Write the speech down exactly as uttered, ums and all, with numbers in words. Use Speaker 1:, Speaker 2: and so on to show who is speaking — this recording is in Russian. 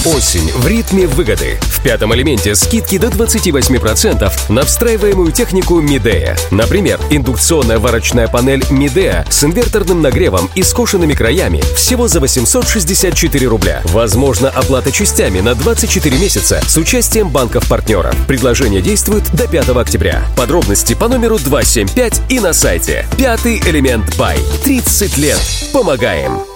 Speaker 1: Осень в ритме выгоды. В пятом элементе скидки до двадцати восьми процентов на встраиваемую технику Midea. Например, индукционная варочная панель Midea с инверторным нагревом и скошенными краями всего за восемьсот шестьдесят четыре рубля. Возможно оплата частями на двадцать четыре месяца с участием банков-партнеров. Предложение действует до пятого октября. Подробности по номеру два семь пять и на сайте. Пятый элемент Бай. тридцать лет. Помогаем.